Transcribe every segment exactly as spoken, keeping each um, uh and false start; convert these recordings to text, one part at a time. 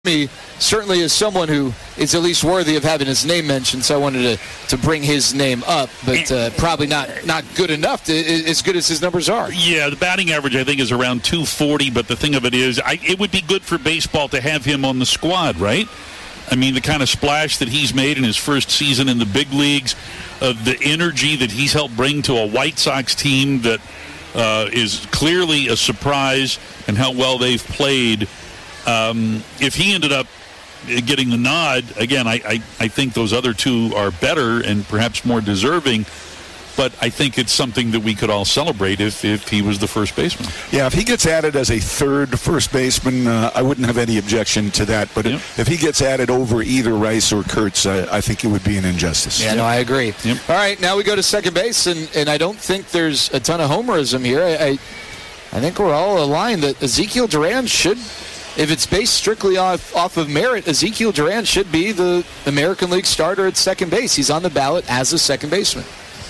me certainly is someone who is at least worthy of having his name mentioned, so I wanted to, to bring his name up, but uh, probably not, not good enough, to, as good as his numbers are. Yeah, the batting average, I think, is around two forty, but the thing of it is, I, it would be good for baseball to have him on the squad, right? I mean, the kind of splash that he's made in his first season in the big leagues, uh, the energy that he's helped bring to a White Sox team that uh, is clearly a surprise, and how well they've played. Um, if he ended up getting the nod, again, I, I, I think those other two are better and perhaps more deserving, but I think it's something that we could all celebrate if, if he was the first baseman. Yeah, if he gets added as a third first baseman, uh, I wouldn't have any objection to that, but yep. if, if he gets added over either Rice or Kurtz, I, I think it would be an injustice. Yeah, no, I agree. Yep. All right, now we go to second base, and, and I don't think there's a ton of homerism here. I, I, I think we're all aligned that Ezekiel Duran should... If it's based strictly off, off of merit, Ezekiel Duran should be the American League starter at second base. He's on the ballot as a second baseman.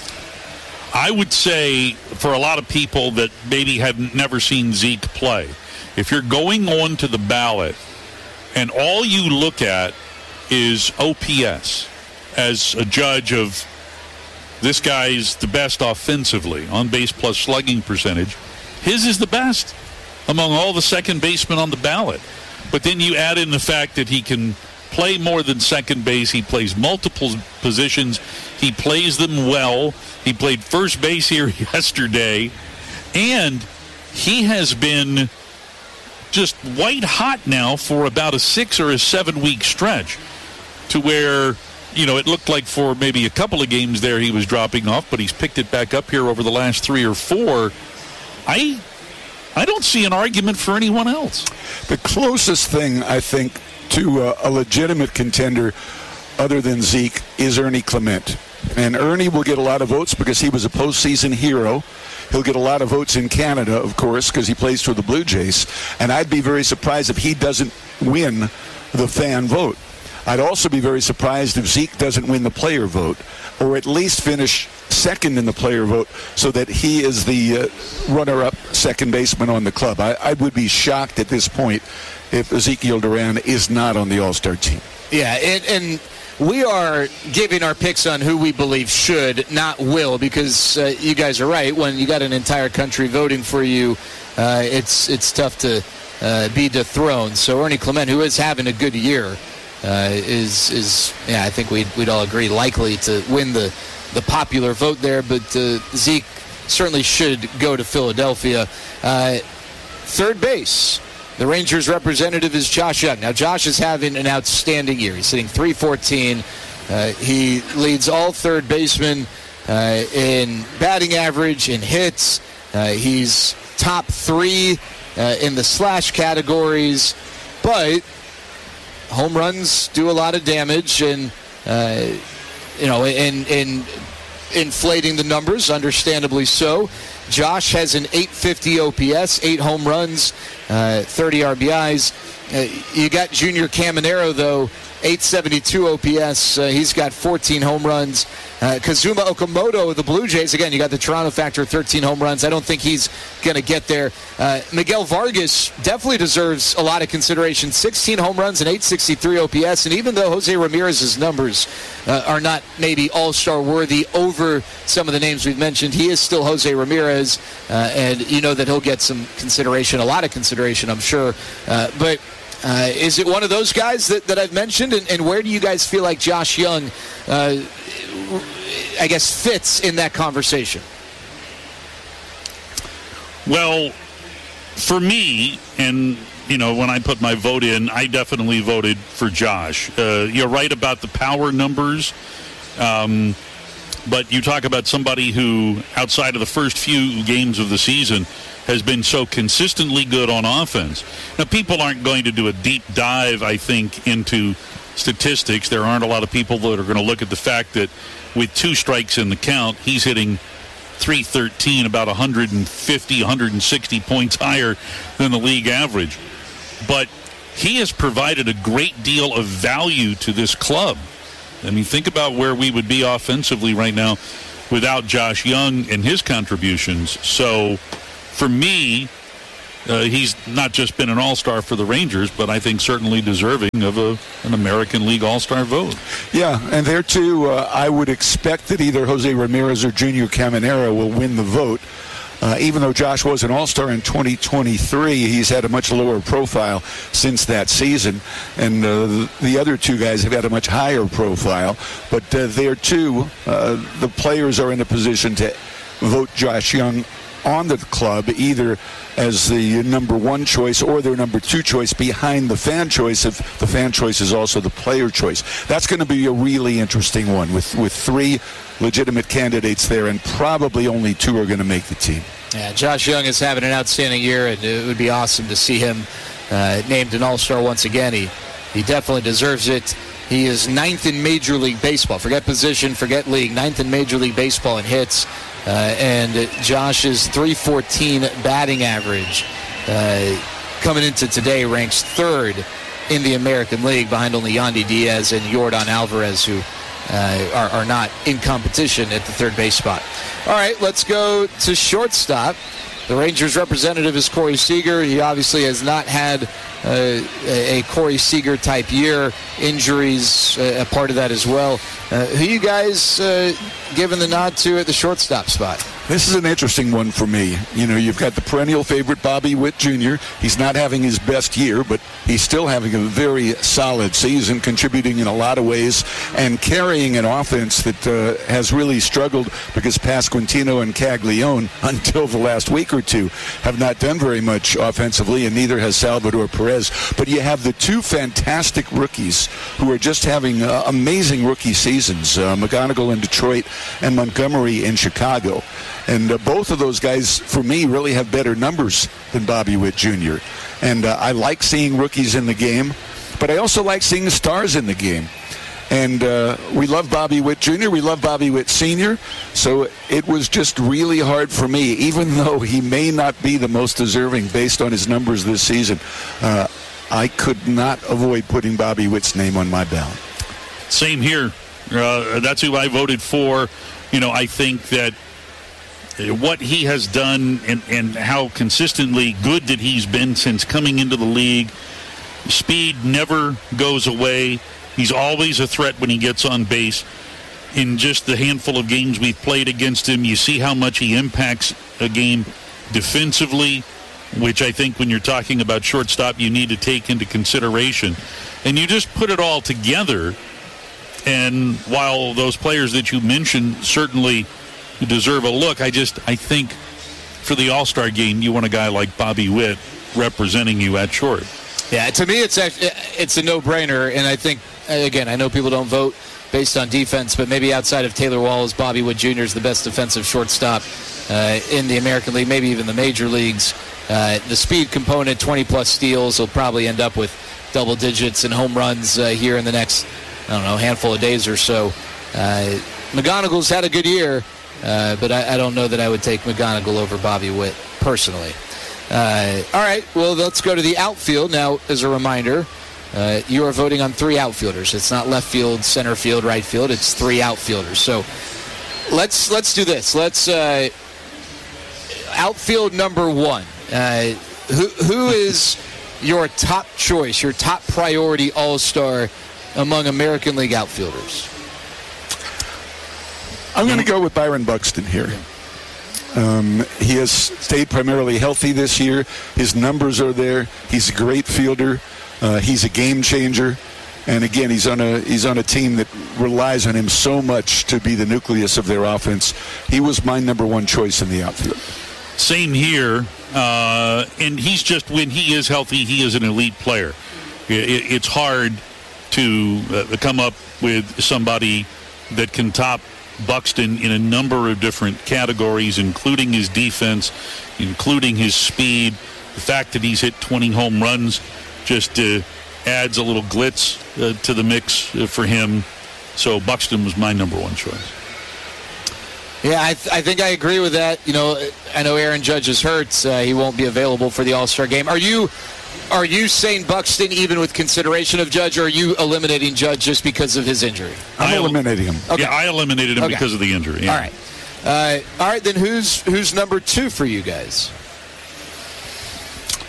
I would say for a lot of people that maybe have never seen Zeke play, if you're going on to the ballot and all you look at is O P S as a judge of this guy's the best offensively, on base plus slugging percentage, his is the best among all the second basemen on the ballot. But then you add in the fact that he can play more than second base. He plays multiple positions. He plays them well. He played first base here yesterday. And he has been just white hot now for about a six or a seven week stretch, to where, you know, it looked like for maybe a couple of games there he was dropping off, but he's picked it back up here over the last three or four. I I don't see an argument for anyone else. The closest thing, I think, to a, a legitimate contender other than Zeke is Ernie Clement. And Ernie will get a lot of votes because he was a postseason hero. He'll get a lot of votes in Canada, of course, because he plays for the Blue Jays. And I'd be very surprised if he doesn't win the fan vote. I'd also be very surprised if Zeke doesn't win the player vote, or at least finish second in the player vote, so that he is the uh, runner-up second baseman on the club. I, I would be shocked at this point if Ezekiel Duran is not on the All-Star team. Yeah, and, and we are giving our picks on who we believe should, not will, because uh, you guys are right. When you got an entire country voting for you, uh, it's it's tough to uh, be dethroned. So Ernie Clement, who is having a good year, uh, is is yeah, I think we'd we'd all agree likely to win the. the popular vote there, but uh, Zeke certainly should go to Philadelphia. Uh, third base, the Rangers representative is Josh Young. Now, Josh is having an outstanding year. He's hitting three fourteen. Uh, he leads all third basemen uh, in batting average, in hits. Uh, he's top three uh, in the slash categories, but home runs do a lot of damage, and uh, you know, in in inflating the numbers, understandably so. Josh has an eight fifty O P S, eight home runs, uh, thirty R B Is. Uh, you got Junior Caminero, though, eight seventy-two O P S. Uh, he's got fourteen home runs. Uh, Kazuma Okamoto of the Blue Jays, again, you got the Toronto factor, thirteen home runs. I don't think he's going to get there. Uh, Miguel Vargas definitely deserves a lot of consideration. sixteen home runs and eight sixty-three O P S. And even though Jose Ramirez's numbers uh, are not maybe all-star worthy over some of the names we've mentioned, he is still Jose Ramirez. Uh, and you know that he'll get some consideration, a lot of consideration, I'm sure. Uh, but Uh, is it one of those guys that, that I've mentioned? And, and where do you guys feel like Josh Young, uh, I guess, fits in that conversation? Well, for me, and, you know, when I put my vote in, I definitely voted for Josh. Uh, you're right about the power numbers. Um, but you talk about somebody who, outside of the first few games of the season, has been so consistently good on offense. Now, people aren't going to do a deep dive, I think, into statistics. There aren't a lot of people that are going to look at the fact that with two strikes in the count, he's hitting three thirteen, about one fifty, one sixty points higher than the league average. But he has provided a great deal of value to this club. I mean, think about where we would be offensively right now without Josh Young and his contributions. So, for me, uh, he's not just been an all-star for the Rangers, but I think certainly deserving of a, an American League all-star vote. Yeah, and there too, uh, I would expect that either Jose Ramirez or Junior Caminero will win the vote. Uh, even though Josh was an all-star in twenty twenty-three, he's had a much lower profile since that season. And uh, the other two guys have had a much higher profile. But uh, there, too, uh, the players are in a position to vote Josh Young on the club, either as the number one choice or their number two choice behind the fan choice, if the fan choice is also the player choice. That's going to be a really interesting one with, with three legitimate candidates there, and probably only two are going to make the team. Yeah, Josh Young is having an outstanding year, and it would be awesome to see him uh, named an all-star once again. He, he definitely deserves it. He is ninth in Major League Baseball. Forget position, forget league. Ninth in Major League Baseball in hits. Uh, and Josh's three fourteen batting average uh, coming into today ranks third in the American League, behind only Yandy Diaz and Yordan Alvarez, who uh, are, are not in competition at the third base spot. All right, let's go to shortstop. The Rangers representative is Corey Seager. He obviously has not had uh, a Corey Seager type year. Injuries uh, a part of that as well. Uh, who you guys uh, giving the nod to at the shortstop spot? This is an interesting one for me. You know, you've got the perennial favorite Bobby Witt Junior He's not having his best year, but he's still having a very solid season, contributing in a lot of ways and carrying an offense that uh, has really struggled because Pasquantino and Caglione, until the last week or two, have not done very much offensively, and neither has Salvador Perez. But you have the two fantastic rookies who are just having uh, amazing rookie seasons, uh, McGonigal in Detroit and Montgomery in Chicago. And uh, both of those guys, for me, really have better numbers than Bobby Witt Junior And uh, I like seeing rookies in the game, but I also like seeing the stars in the game. And uh, we love Bobby Witt Junior We love Bobby Witt Senior So it was just really hard for me, even though he may not be the most deserving based on his numbers this season. Uh, I could not avoid putting Bobby Witt's name on my ballot. Same here. Uh, that's who I voted for. You know, I think that what he has done and, and how consistently good that he's been since coming into the league. Speed never goes away. He's always a threat when he gets on base. In just the handful of games we've played against him, you see how much he impacts a game defensively, which I think when you're talking about shortstop, you need to take into consideration. And you just put it all together, and while those players that you mentioned certainly deserve a look, I just, I think for the All-Star game, you want a guy like Bobby Witt representing you at short. Yeah, to me, it's actually, it's a no-brainer, and I think, again, I know people don't vote based on defense, but maybe outside of Taylor Walls, Bobby Witt Junior is the best defensive shortstop uh, in the American League, maybe even the major leagues. Uh, the speed component, twenty-plus steals, will probably end up with double digits and home runs uh, here in the next, I don't know, handful of days or so. Uh, McGonigal's had a good year, uh, but I, I don't know that I would take McGonigal over Bobby Witt personally. Uh, all right, well, let's go to the outfield. Now, as a reminder, uh, you are voting on three outfielders. It's not left field, center field, right field. It's three outfielders. So let's let's do this. Let's uh, outfield number one. Uh, who who is your top choice, your top priority all-star among American League outfielders? I'm going to go with Byron Buxton here. Um, he has stayed primarily healthy this year. His numbers are there. He's a great fielder. Uh, he's a game changer. And again, he's on a he's on a team that relies on him so much to be the nucleus of their offense. He was my number one choice in the outfield. Same here. Uh, and he's just, when he is healthy, he is an elite player. It, it's hard to uh, come up with somebody that can top Buxton in a number of different categories, including his defense, including his speed. The fact that he's hit twenty home runs just uh, adds a little glitz uh, to the mix uh, for him. So Buxton was my number one choice. Yeah, I, th- I think I agree with that. You know, I know Aaron Judge is hurt. Uh, he won't be available for the All-Star game. Are you are you saying Buxton even with consideration of Judge, or are you eliminating Judge just because of his injury? I'm el- eliminating him. Okay. Yeah, I eliminated him okay. because of the injury. Yeah. All right. Uh, all right, then who's who's number two for you guys?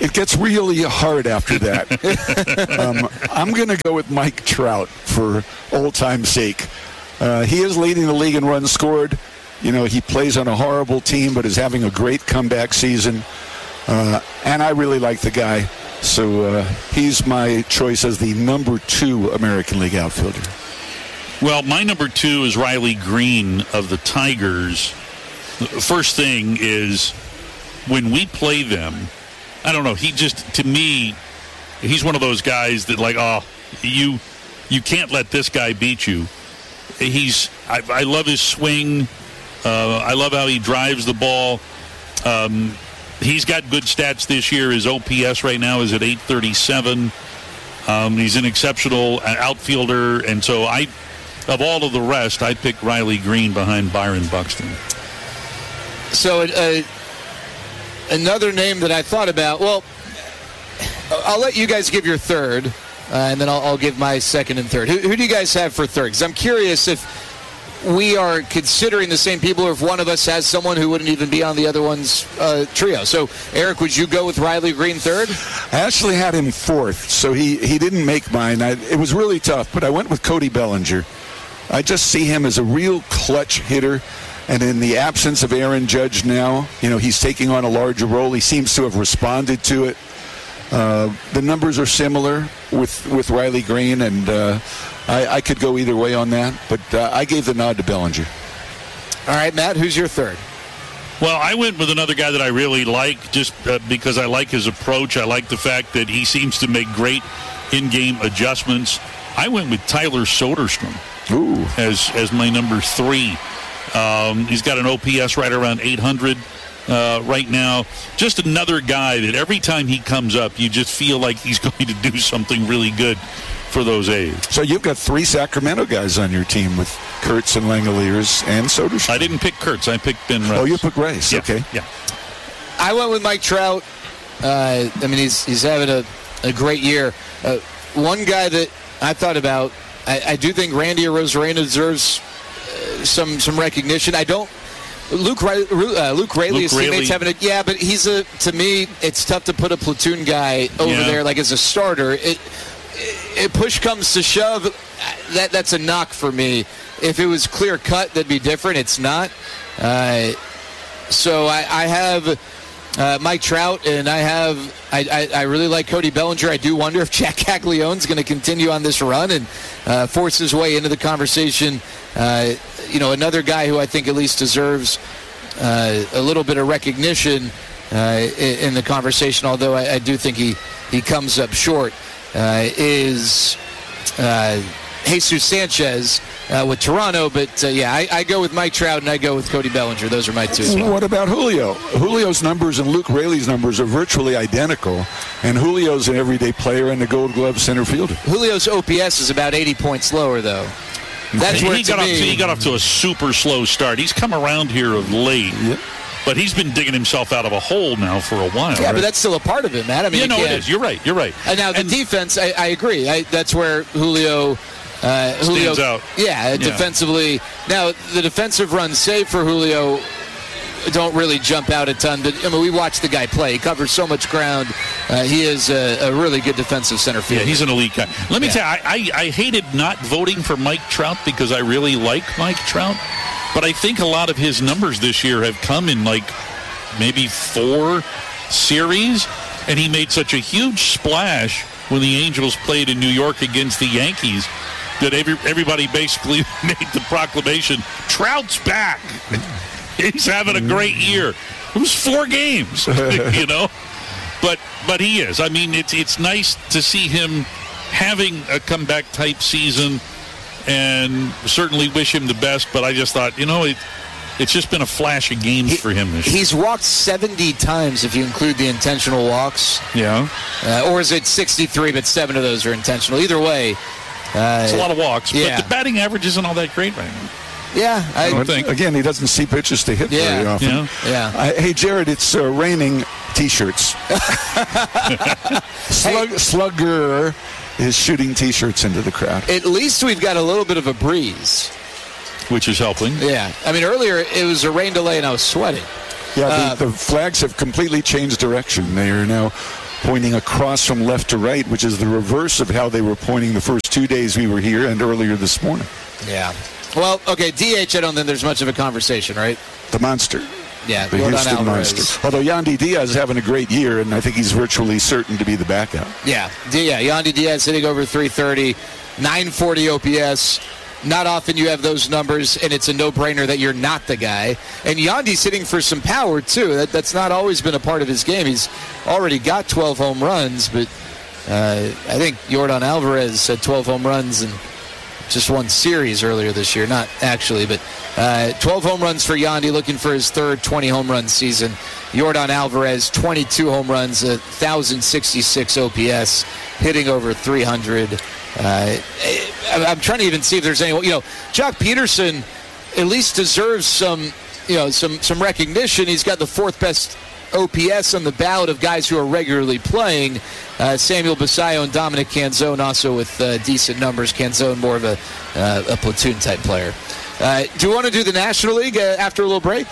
It gets really hard after that. um, I'm going to go with Mike Trout for old time's sake. Uh, he is leading the league in runs scored. You know, he plays on a horrible team, but is having a great comeback season. Uh, and I really like the guy. So uh, he's my choice as the number two American League outfielder. Well, my number two is Riley Green of the Tigers. First thing is, when we play them, I don't know, he just, to me, he's one of those guys that, like, oh, you you can't let this guy beat you. He's, I, I love his swing. Uh, I love how he drives the ball. Um, he's got good stats this year. His O P S right now is at eight thirty-seven. Um, he's an exceptional outfielder, and so I, of all of the rest, I picked Riley Green behind Byron Buxton. So uh, another name that I thought about, well, I'll let you guys give your third, uh, and then I'll, I'll give my second and third. Who, who do you guys have for third? Because I'm curious if we are considering the same people, or if one of us has someone who wouldn't even be on the other one's uh, trio. So, Eric, would you go with Riley Green third? I actually had him fourth, so he, he didn't make mine. I, it was really tough, but I went with Cody Bellinger. I just see him as a real clutch hitter, and in the absence of Aaron Judge now, you know, he's taking on a larger role. He seems to have responded to it. Uh, the numbers are similar with, with Riley Green, and uh, I, I could go either way on that, but uh, I gave the nod to Bellinger. All right, Matt, who's your third? Well, I went with another guy that I really like, just uh, because I like his approach. I like the fact that he seems to make great in-game adjustments. I went with Tyler Soderstrom Ooh. as as my number three. Um, he's got an O P S right around eight hundred uh, right now. Just another guy that every time he comes up, you just feel like he's going to do something really good for those A's. So you've got three Sacramento guys on your team with Kurtz and Langeliers and Soderstrom. I didn't pick Kurtz. I picked Ben Rice. Oh, you picked Rice. Yeah. Okay. Yeah. I went with Mike Trout. Uh, I mean, he's he's having a, a great year. Uh, one guy that I thought about, I, I do think Randy Arozarena deserves uh, some some recognition. I don't. Luke uh, Luke Raley, his teammates having a yeah, but he's a to me it's tough to put a platoon guy over yeah. there like as a starter. It, it push comes to shove, that that's a knock for me. If it was clear cut, that'd be different. It's not. Uh, so I, I have uh, Mike Trout, and I have I, I, I really like Cody Bellinger. I do wonder if Jack Caglianone's going to continue on this run and uh, force his way into the conversation. Uh, you know, another guy who I think at least deserves uh, a little bit of recognition uh, in, in the conversation, although I, I do think he, he comes up short, uh, is uh, Jesus Sanchez uh, with Toronto. But, uh, yeah, I, I go with Mike Trout and I go with Cody Bellinger. Those are my two. What about Julio? Julio's numbers and Luke Raley's numbers are virtually identical, and Julio's an everyday player and the Gold Glove center fielder. Julio's O P S is about eighty points lower, though. That's he, where he got me, off to, he got off to a super slow start. He's come around here of late, yep. but he's been digging himself out of a hole now for a while. Yeah, right? but that's still a part of it, Matt. I mean, yeah, no, it is. You're right. You're right. And now the and, defense, I, I agree. I, that's where Julio, uh, Julio stands out. Yeah, yeah, defensively. Now the defensive runs saved for Julio don't really jump out a ton. But I mean, we watch the guy play. He covers so much ground. Uh, he is a, a really good defensive center fielder. Yeah, he's an elite guy. Let me yeah. tell you, I, I, I hated not voting for Mike Trout because I really like Mike Trout. But I think a lot of his numbers this year have come in like maybe four series. And he made such a huge splash when the Angels played in New York against the Yankees that every, everybody basically made the proclamation, Trout's back. He's having a great year. It was four games, you know. But but he is. I mean, it's it's nice to see him having a comeback type season, and certainly wish him the best. But I just thought, you know, it it's just been a flash of games he, for him this year. He's walked seventy times if you include the intentional walks. Yeah. Uh, or is it sixty-three, but seven of those are intentional? Either way. Uh, it's a lot of walks, yeah. but the batting average isn't all that great right now. Yeah, I don't think. Again, he doesn't see pitches to hit yeah. very often. Yeah. yeah. I, hey, Jared, it's uh, raining T-shirts. Slug, hey. Slugger is shooting T-shirts into the crowd. At least we've got a little bit of a breeze. Which is helping. Yeah. I mean, earlier it was a rain delay and I was sweating. Yeah, uh, the, the flags have completely changed direction. They are now pointing across from left to right, which is the reverse of how they were pointing the first two days we were here and earlier this morning. Yeah. Well, okay, D H, I don't think there's much of a conversation, right? The monster. Yeah, the Yordan Houston Alvarez. monster. Although Yandy Diaz is having a great year, and I think he's virtually certain to be the backup. Yeah, yeah. Yandy Diaz hitting over three thirty, nine forty O P S. Not often you have those numbers, and it's a no-brainer that you're not the guy. And Yandy's hitting for some power, too. That, that's not always been a part of his game. He's already got twelve home runs, but uh, I think Yordan Alvarez had twelve home runs and just won series earlier this year. Not actually, but uh, twelve home runs for Yandy, looking for his third twenty home run season. Yordan Alvarez, twenty-two home runs, one thousand sixty-six O P S, hitting over three hundred. Uh, I'm trying to even see if there's any, you know, Jock Peterson at least deserves some, you know, some, some recognition. He's got the fourth best O P S on the ballot of guys who are regularly playing. Uh, Samuel Basayo and Dominic Canzone also with uh, decent numbers. Canzone more of a, uh, a platoon type player. Uh, do you want to do the National League uh, after a little break?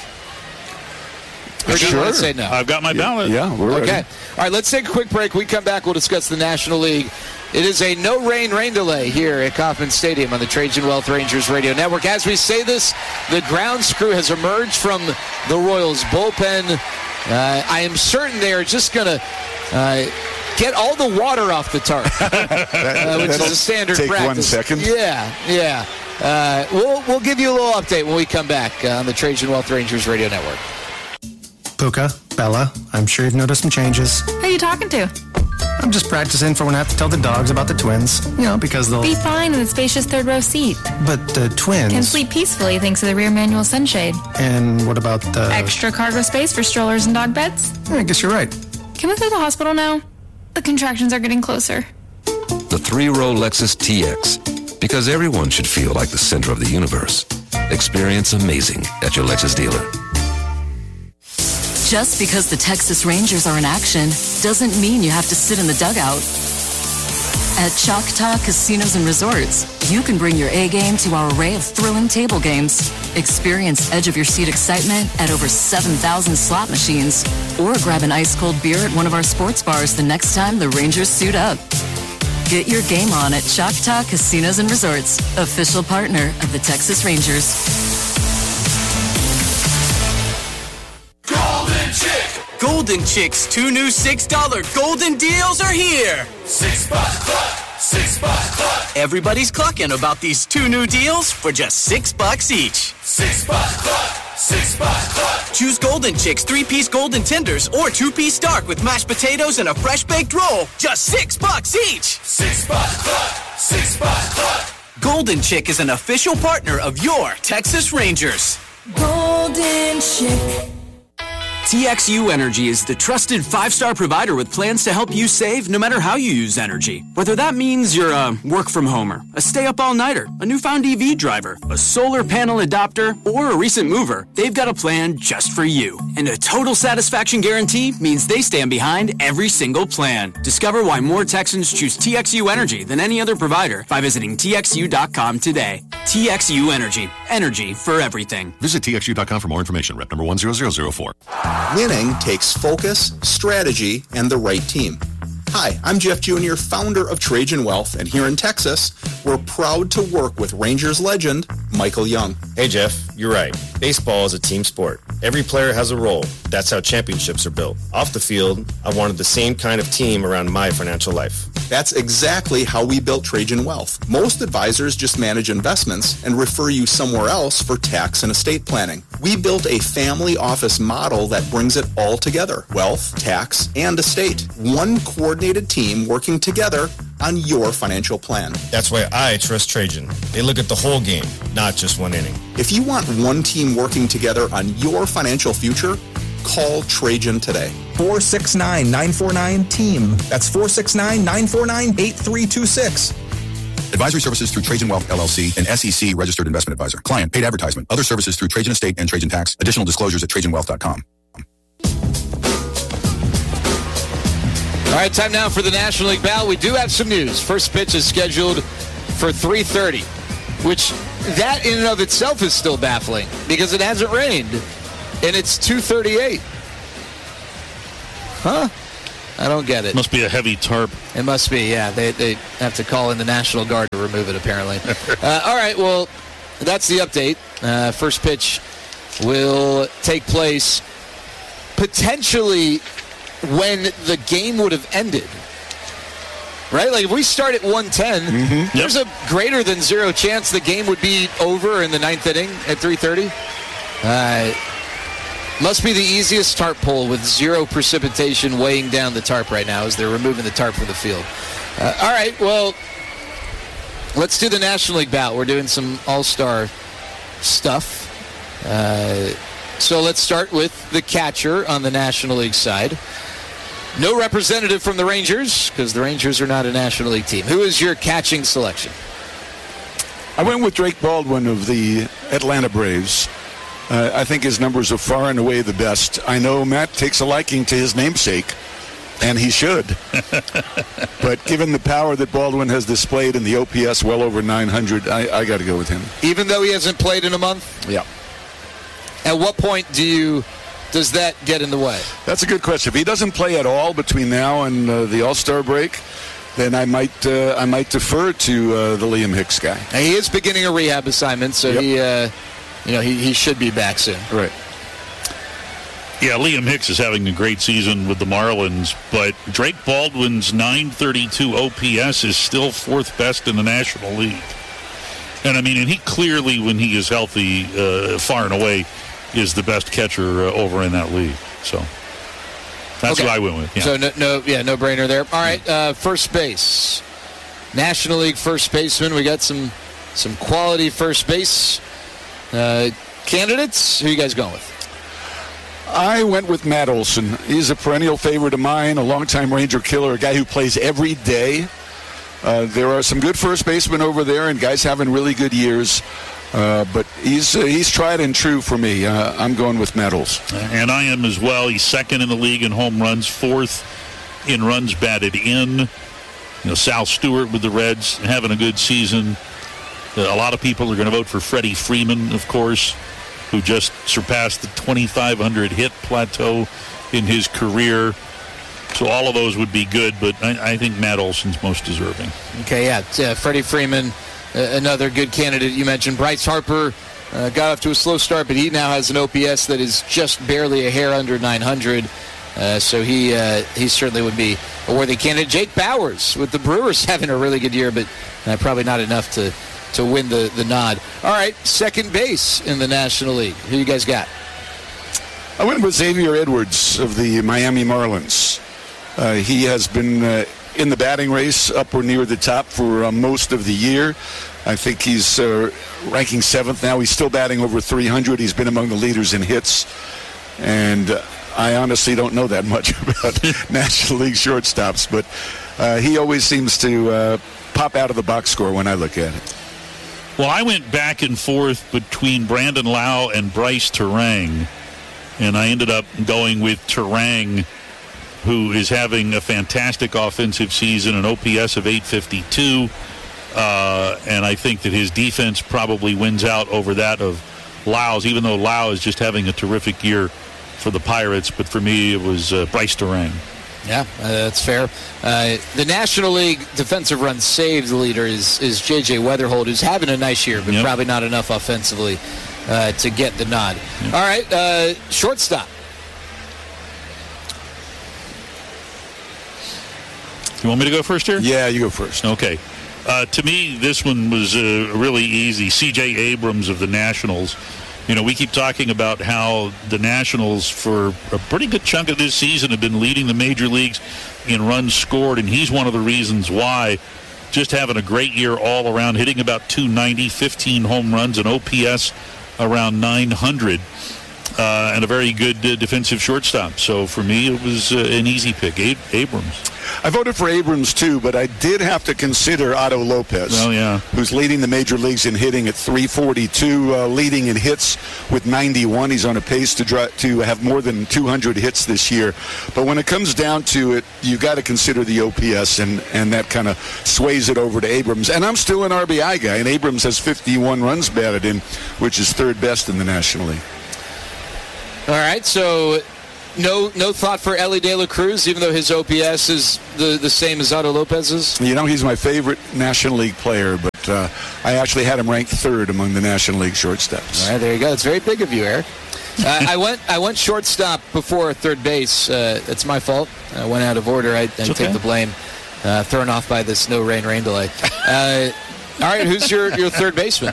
Or do you want to say no? I've got my ballot. Yeah, we're okay. ready. All right, let's take a quick break. We come back, we'll discuss the National League. It is a no-rain rain delay here at Kauffman Stadium on the Trajan Wealth Rangers Radio Network. As we say this, the grounds crew has emerged from the Royals bullpen. Uh, I am certain they are just going to uh, get all the water off the tarp, uh, which is a standard take practice. one second. Yeah, yeah. Uh, we'll, we'll give you a little update when we come back uh, on the Trajan Wealth Rangers Radio Network. Puka, Bella, I'm sure you've noticed some changes. Who are you talking to? I'm just practicing for when I have to tell the dogs about the twins. You know, because they'll... Be fine in the spacious third row seat. But the twins... Can sleep peacefully thanks to the rear manual sunshade. And what about the... Extra cargo space for strollers and dog beds? Yeah, I guess you're right. Can we go to the hospital now? The contractions are getting closer. The three-row Lexus T X. Because everyone should feel like the center of the universe. Experience amazing at your Lexus dealer. Just because the Texas Rangers are in action doesn't mean you have to sit in the dugout. At Choctaw Casinos and Resorts, you can bring your A game to our array of thrilling table games. Experience edge-of-your-seat excitement at over seven thousand slot machines. Or grab an ice-cold beer at one of our sports bars the next time the Rangers suit up. Get your game on at Choctaw Casinos and Resorts, official partner of the Texas Rangers. Golden Chicks two new six dollar golden deals are here. Six buck cluck, six buck cluck. Everybody's clucking about these two new deals for just six bucks each. Six buck cluck, six buck cluck. Choose Golden Chicks three-piece golden tenders or two-piece dark with mashed potatoes and a fresh baked roll. Just six bucks each. Six buck cluck, six buck cluck. Golden Chick is an official partner of your Texas Rangers. Golden Chick. T X U Energy is the trusted five-star provider with plans to help you save no matter how you use energy. Whether that means you're a work-from-homer, a stay-up-all-nighter, a newfound E V driver, a solar panel adopter, or a recent mover, they've got a plan just for you. And a total satisfaction guarantee means they stand behind every single plan. Discover why more Texans choose T X U Energy than any other provider by visiting T X U dot com today. T X U Energy. Energy for everything. Visit T X U dot com for more information. Rep number one zero zero zero four. Winning takes focus, strategy, and the right team. Hi, I'm Jeff Junior, founder of Trajan Wealth, and here in Texas, we're proud to work with Rangers legend Michael Young. Hey Jeff, you're right. Baseball is a team sport. Every player has a role. That's how championships are built. Off the field, I wanted the same kind of team around my financial life. That's exactly how we built Trajan Wealth. Most advisors just manage investments and refer you somewhere else for tax and estate planning. We built a family office model that brings it all together. Wealth, tax, and estate. One coordinated team working together on your financial plan. That's why I trust Trajan. They look at the whole game, not just one inning. If you want one team working together on your financial future, call Trajan today. four six nine, nine four nine, team. That's four six nine, nine four nine, eight three two six. Advisory services through Trajan Wealth, L L C, an S E C registered investment advisor. Client, paid advertisement. Other services through Trajan Estate and Trajan Tax. Additional disclosures at Trajan Wealth dot com. All right, time now for the National League ballot. We do have some news. First pitch is scheduled for three thirty, which that in and of itself is still baffling because it hasn't rained, and it's two thirty-eight. Huh? I don't get it. Must be a heavy tarp. It must be, yeah. They they have to call in the National Guard to remove it, apparently. uh, all right, well, that's the update. Uh, first pitch will take place potentially when the game would have ended. Right? Like, if we start at one ten, mm-hmm. there's yep. a greater than zero chance the game would be over in the ninth inning at three thirty. Uh, must be the easiest tarp pull with zero precipitation weighing down the tarp right now as they're removing the tarp from the field. Uh, all right, well, let's do the National League bout. We're doing some all-star stuff. Uh, so let's start with the catcher on the National League side. No representative from the Rangers, because the Rangers are not a National League team. Who is your catching selection? I went with Drake Baldwin of the Atlanta Braves. Uh, I think his numbers are far and away the best. I know Matt takes a liking to his namesake, and he should. But given the power that Baldwin has displayed in the O P S well over nine hundred, I, I got to go with him. Even though he hasn't played in a month? Yeah. At what point do you... does that get in the way? That's a good question. If he doesn't play at all between now and uh, the All-Star break, then I might uh, I might defer to uh, the Liam Hicks guy. And he is beginning a rehab assignment, so yep. he uh, you know he, he should be back soon. Right. Yeah, Liam Hicks is having a great season with the Marlins, but Drake Baldwin's nine thirty-two O P S is still fourth best in the National League. And I mean, and he clearly, when he is healthy, uh, far and away, is the best catcher uh, over in that league. So that's okay. what I went with. Yeah. So no, no, yeah, no brainer there. All right, uh, first base, National League first baseman. We got some some quality first base uh, candidates. Who are you guys going with? I went with Matt Olson. He's a perennial favorite of mine, a longtime Ranger killer, a guy who plays every day. Uh, there are some good first basemen over there, and guys having really good years. Uh, but he's uh, he's tried and true for me. Uh, I'm going with Matt Olson. And I am as well. He's second in the league in home runs, fourth in runs batted in. You know, Sal Stewart with the Reds having a good season. Uh, a lot of people are going to vote for Freddie Freeman, of course, who just surpassed the twenty-five hundred hit plateau in his career. So all of those would be good, but I, I think Matt Olson's most deserving. Okay, yeah, uh, Freddie Freeman. Uh, another good candidate. You mentioned Bryce Harper uh, got off to a slow start, but he now has an O P S that is just barely a hair under nine hundred. Uh, so he uh, he certainly would be a worthy candidate. Jake Bauers with the Brewers having a really good year, but uh, probably not enough to, to win the, the nod. All right, second base in the National League. Who you guys got? I went with Xavier Edwards of the Miami Marlins. Uh, he has been uh, in the batting race up or near the top for uh, most of the year. I think he's uh, ranking seventh now. He's still batting over three hundred. He's been among the leaders in hits. And uh, I honestly don't know that much about National League shortstops, but uh, he always seems to uh, pop out of the box score when I look at it. Well, I went back and forth between Brandon Lau and Bryce Terang, and I ended up going with Terang, who is having a fantastic offensive season, an O P S of eight fifty-two, uh, and I think that his defense probably wins out over that of Lau's, even though Lau is just having a terrific year for the Pirates. But for me, it was uh, Bryce Terang. Yeah, uh, that's fair. Uh, the National League defensive runs saved leader is, is J J Weatherhold, who's having a nice year, but yep. probably not enough offensively uh, to get the nod. Yep. All right, uh, shortstop. You want me to go first here? Yeah, you go first. Okay. Uh, to me, this one was uh, really easy. C J Abrams of the Nationals. You know, we keep talking about how the Nationals, for a pretty good chunk of this season, have been leading the major leagues in runs scored, and he's one of the reasons why. Just having a great year all around, hitting about two ninety, fifteen home runs, an O P S around nine hundred. Uh, and a very good uh, defensive shortstop. So for me, it was uh, an easy pick. Ab- Abrams. I voted for Abrams, too, but I did have to consider Otto Lopez, oh, yeah. who's leading the major leagues in hitting at three forty-two, uh, leading in hits with ninety-one. He's on a pace to dry, to have more than two hundred hits this year. But when it comes down to it, you've got to consider the O P S, and, and that kind of sways it over to Abrams. And I'm still an R B I guy, and Abrams has fifty-one runs batted in, which is third best in the National League. All right, so no no thought for Elly De La Cruz, even though his O P S is the, the same as Otto Lopez's? You know, he's my favorite National League player, but uh, I actually had him ranked third among the National League shortstops. All right, there you go. It's very big of you, Eric. uh, I went I went shortstop before third base. Uh, it's my fault. I went out of order. I, I okay. take the blame. Uh, thrown off by this no rain rain delay. Uh, all right, who's your, your third baseman?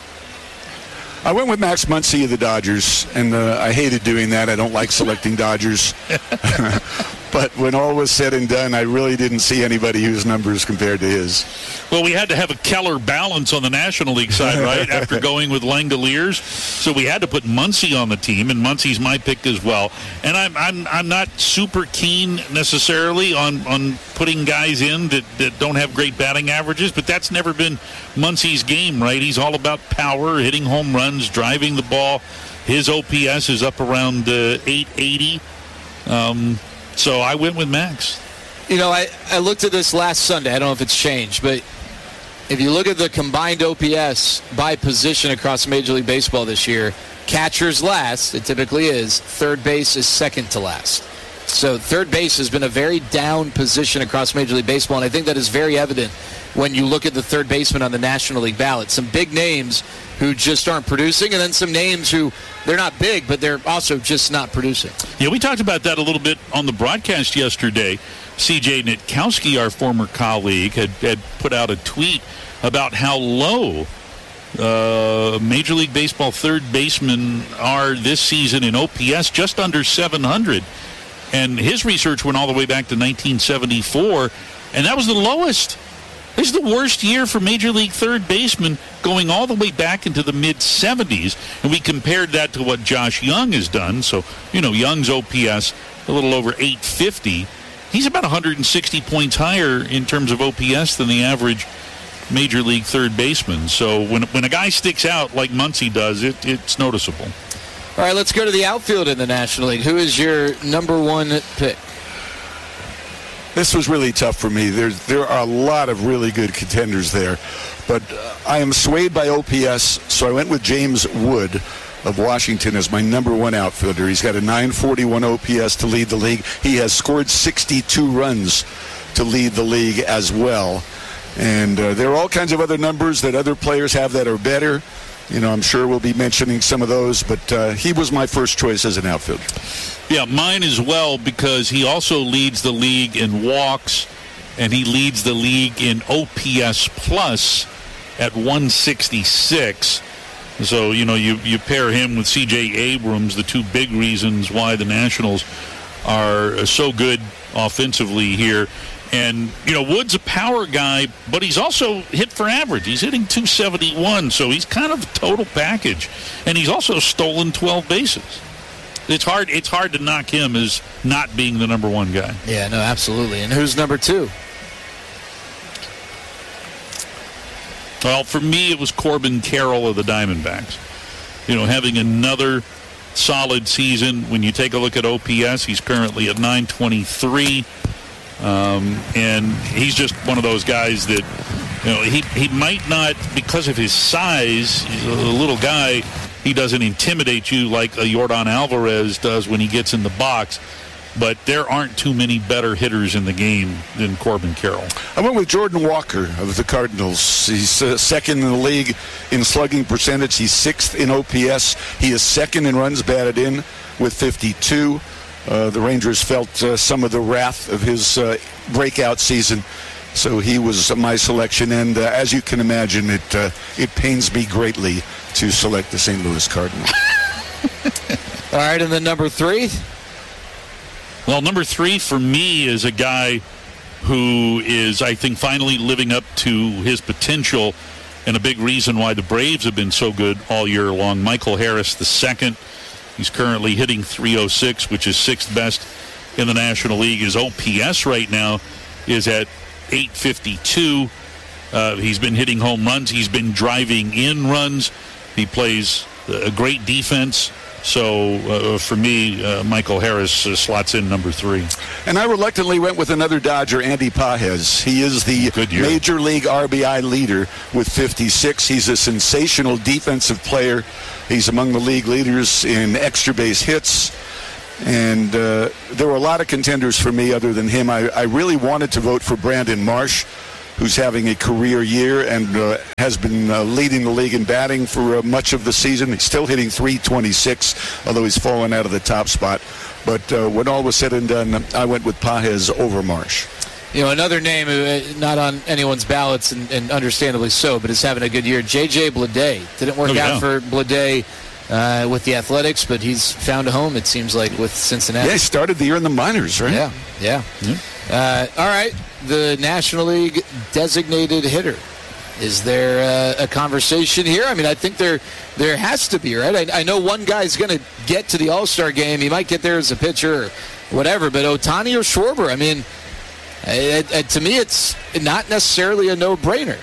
I went with Max Muncy of the Dodgers, and uh, I hated doing that. I don't like selecting Dodgers. But when all was said and done, I really didn't see anybody whose numbers compared to his. Well, we had to have a Keller balance on the National League side, right, after going with Langoliers. So we had to put Muncy on the team, and Muncy's my pick as well. And I'm I'm I'm not super keen necessarily on, on putting guys in that, that don't have great batting averages, but that's never been Muncy's game, right? He's all about power, hitting home runs, driving the ball. His O P S is up around uh, eight eighty. Um So I went with Max. You know, I, I looked at this last Sunday. I don't know if it's changed, but if you look at the combined O P S by position across Major League Baseball this year, catcher's last, it typically is, third base is second to last. So third base has been a very down position across Major League Baseball, and I think that is very evident when you look at the third baseman on the National League ballot. Some big names who just aren't producing, and then some names who, they're not big, but they're also just not producing. Yeah, we talked about that a little bit on the broadcast yesterday. C J Nitkowski, our former colleague, had, had put out a tweet about how low uh, Major League Baseball third basemen are this season in O P S, just under seven hundred. And his research went all the way back to nineteen seventy-four, and that was the lowest. This is the worst year for Major League third basemen, going all the way back into the mid-seventies. And we compared that to what Josh Young has done. So, you know, Young's O P S a little over eight fifty. He's about one hundred sixty points higher in terms of O P S than the average Major League third baseman. So when when a guy sticks out like Muncy does, it, it's noticeable. All right, let's go to the outfield in the National League. Who is your number one pick? This was really tough for me. There's, there are a lot of really good contenders there. But uh, I am swayed by O P S, so I went with James Wood of Washington as my number one outfielder. He's got a nine forty-one O P S to lead the league. He has scored sixty-two runs to lead the league as well. And uh, there are all kinds of other numbers that other players have that are better. You know, I'm sure we'll be mentioning some of those, but uh, he was my first choice as an outfielder. Yeah, mine as well, because he also leads the league in walks, and he leads the league in O P S plus at one sixty-six. So, you know, you, you pair him with C J Abrams, the two big reasons why the Nationals are so good offensively here. And, you know, Wood's a power guy, but he's also hit for average. He's hitting two seventy-one, so he's kind of a total package. And he's also stolen twelve bases. It's hard it's hard to knock him as not being the number one guy. Yeah, no, absolutely. And who's number two? Well, for me, it was Corbin Carroll of the Diamondbacks. You know, having another solid season. When you take a look at O P S, he's currently at nine twenty-three. Um, and he's just one of those guys that, you know, he, he might not, because of his size, he's a little guy, he doesn't intimidate you like a Yordan Alvarez does when he gets in the box. But there aren't too many better hitters in the game than Corbin Carroll. I went with Jordan Walker of the Cardinals. He's uh, second in the league in slugging percentage. He's sixth in O P S. He is second in runs batted in with fifty-two. Uh, the Rangers felt uh, some of the wrath of his uh, breakout season, so he was uh, my selection. And uh, as you can imagine, it uh, it pains me greatly to select the Saint Louis Cardinals. All right, and then number three? Well, number three for me is a guy who is, I think, finally living up to his potential, and a big reason why the Braves have been so good all year long. Michael Harris the second. He's currently hitting three oh six, which is sixth best in the National League. His O P S right now is at eight fifty-two. Uh, he's been hitting home runs. He's been driving in runs. He plays a great defense. So, uh, for me, uh, Michael Harris uh, slots in number three. And I reluctantly went with another Dodger, Andy Pages. He is the Major League R B I leader with fifty-six. He's a sensational defensive player. He's among the league leaders in extra base hits. And uh, there were a lot of contenders for me other than him. I, I really wanted to vote for Brandon Marsh, who's having a career year and uh, has been uh, leading the league in batting for uh, much of the season. He's still hitting three twenty-six, although he's fallen out of the top spot. But uh, when all was said and done, I went with Pages over Marsh. You know, another name, uh, not on anyone's ballots, and, and understandably so, but is having a good year, J J Bleday. Didn't work oh, yeah. out for Bleday uh, with the Athletics, but he's found a home, it seems like, with Cincinnati. Yeah, he started the year in the minors, right? Yeah, yeah. Mm-hmm. Uh, all right, the National League designated hitter. Is there uh, a conversation here? I mean, I think there there has to be, right? I, I know one guy's going to get to the All-Star game. He might get there as a pitcher or whatever, but Ohtani or Schwarber, I mean, it, it, to me, it's not necessarily a no-brainer.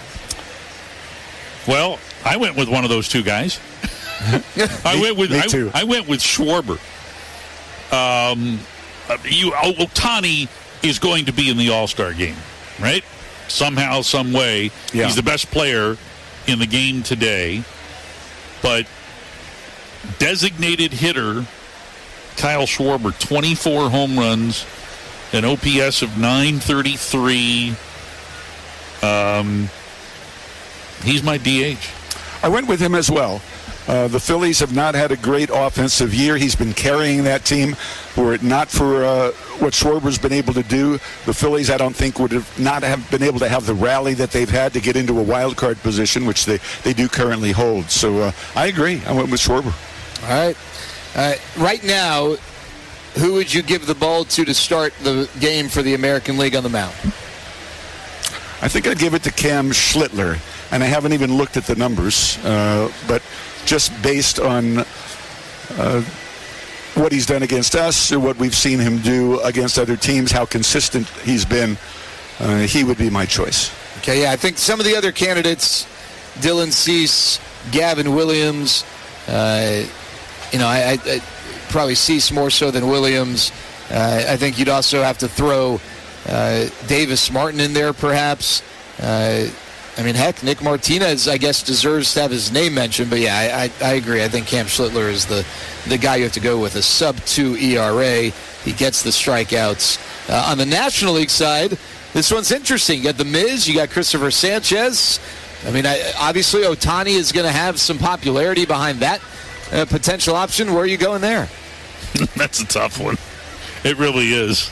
Well, I went with one of those two guys. I went with me too. I, I went with Schwarber. Um, you Ohtani is going to be in the All-Star game, right? Somehow, some way, yeah. He's the best player in the game today. But designated hitter Kyle Schwarber, twenty-four home runs, an O P S of nine thirty-three. Um, he's my D H. I went with him as well. Uh, the Phillies have not had a great offensive year. He's been carrying that team. Were it not for uh, what Schwarber's been able to do, the Phillies, I don't think, would have not have been able to have the rally that they've had to get into a wild card position, which they, they do currently hold. So uh, I agree. I went with Schwarber. All right. Uh, right now, who would you give the ball to to start the game for the American League on the mound? I think I'd give it to Cam Schlittler, and I haven't even looked at the numbers, uh, but just based on uh, what he's done against us, or what we've seen him do against other teams, how consistent he's been, uh, he would be my choice. Okay, yeah, I think some of the other candidates, Dylan Cease, Gavin Williams, uh, you know, I, I, I probably Cease more so than Williams. Uh, I think you'd also have to throw uh, Davis Martin in there, perhaps. Uh, I mean, heck, Nick Martinez, I guess, deserves to have his name mentioned. But, yeah, I, I, I agree. I think Cam Schlittler is the, the guy you have to go with. A sub two E R A. He gets the strikeouts. Uh, on the National League side, this one's interesting. You got the Miz. You got Christopher Sanchez. I mean, I, obviously, Ohtani is going to have some popularity behind that uh, potential option. Where are you going there? That's a tough one. It really is.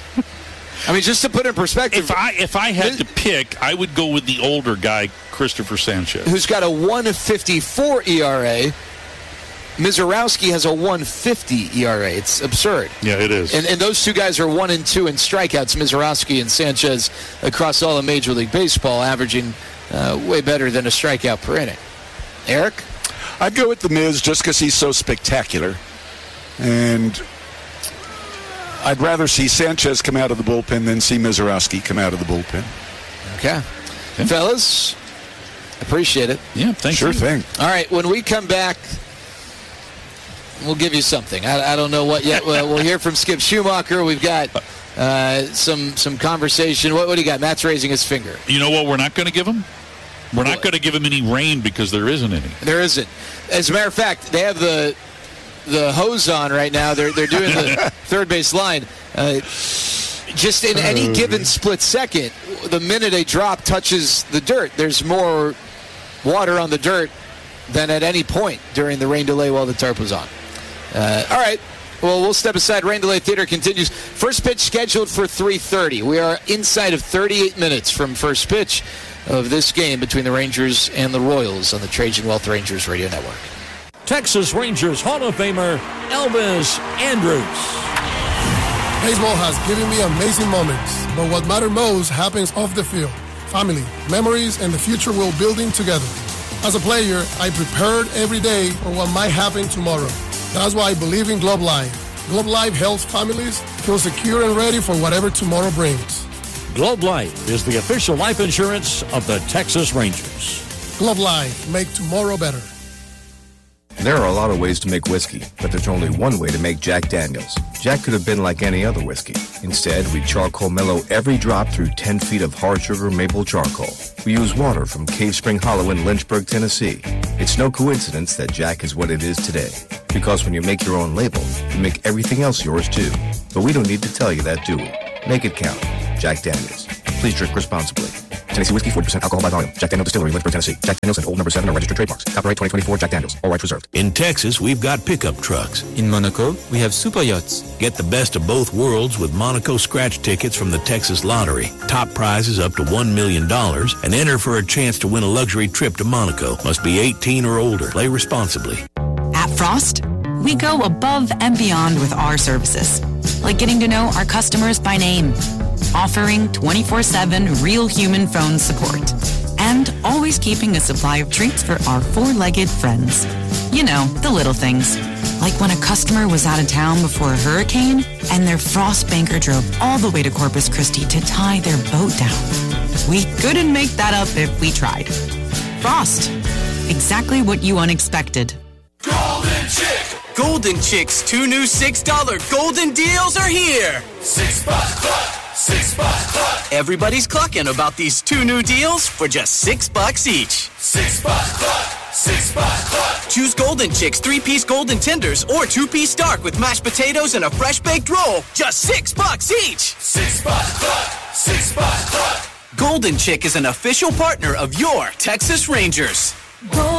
I mean, just to put it in perspective. If I if I had to pick, I would go with the older guy, Christopher Sanchez. Who's got a one fifty-four E R A. Mizorowski has a one fifty E R A. It's absurd. Yeah, it is. And, and those two guys are one and two in strikeouts, Mizorowski and Sanchez, across all of Major League Baseball, averaging uh, way better than a strikeout per inning. Eric? I'd go with the Miz just because he's so spectacular. And I'd rather see Sanchez come out of the bullpen than see Mizorowski come out of the bullpen. Okay. okay. Fellas, appreciate it. Yeah, thanks. Sure thing. All right, when we come back, we'll give you something. I, I don't know what yet. We'll, we'll hear from Skip Schumacher. We've got uh, some some conversation. What, what do you got? Matt's raising his finger. You know what we're not going to give him? We're not going to give him any rain because there isn't any. There isn't. As a matter of fact, they have the... the hose on right now. They're they're doing the third base line. Uh, just in any given split second, the minute a drop touches the dirt, there's more water on the dirt than at any point during the rain delay while the tarp was on. Uh, all right. Well, we'll step aside. Rain Delay Theater continues. First pitch scheduled for three thirty. We are inside of thirty-eight minutes from first pitch of this game between the Rangers and the Royals on the Trajan Wealth Rangers Radio Network. Texas Rangers Hall of Famer Elvis Andrus. Baseball has given me amazing moments, but what matters most happens off the field. Family, memories, and the future we're building together. As a player, I prepared every day for what might happen tomorrow. That's why I believe in Globe Life. Globe Life helps families feel secure and ready for whatever tomorrow brings. Globe Life is the official life insurance of the Texas Rangers. Globe Life, make tomorrow better. There are a lot of ways to make whiskey, but there's only one way to make Jack Daniels. Jack could have been like any other whiskey. Instead, we charcoal mellow every drop through ten feet of hard sugar maple charcoal. We use water from Cave Spring Hollow in Lynchburg, Tennessee. It's no coincidence that Jack is what it is today. Because when you make your own label, you make everything else yours too. But we don't need to tell you that, do we? Make it count. Jack Daniels. Please drink responsibly. Tennessee Whiskey, forty percent alcohol by volume. Jack Daniels Distillery, Lynchburg, Tennessee. Jack Daniels and Old Number seven are registered trademarks. Copyright twenty twenty-four Jack Daniels. All rights reserved. In Texas, we've got pickup trucks. In Monaco, we have super yachts. Get the best of both worlds with Monaco scratch tickets from the Texas Lottery. Top prizes up to one million dollars and enter for a chance to win a luxury trip to Monaco. Must be eighteen or older. Play responsibly. At Frost, we go above and beyond with our services, like getting to know our customers by name, offering twenty-four seven real human phone support, and always keeping a supply of treats for our four-legged friends. You know, the little things. Like when a customer was out of town before a hurricane and their Frost banker drove all the way to Corpus Christi to tie their boat down. We couldn't make that up if we tried. Frost. Exactly what you unexpected. Golden Chick! Golden Chick's two new six dollar golden deals are here! Six buck cluck! Six buck cluck! Everybody's clucking about these two new deals for just six bucks each. Six buck cluck! Six buck cluck! Choose Golden Chick's three-piece golden tenders or two-piece dark with mashed potatoes and a fresh baked roll. Just six bucks each! Six buck cluck! Six buck cluck! Golden Chick is an official partner of your Texas Rangers.